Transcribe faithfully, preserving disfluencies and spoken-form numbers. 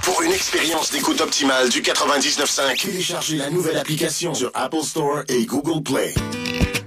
Pour une expérience d'écoute optimale du quatre-vingt-dix-neuf cinq, téléchargez la nouvelle application sur Apple Store et Google Play.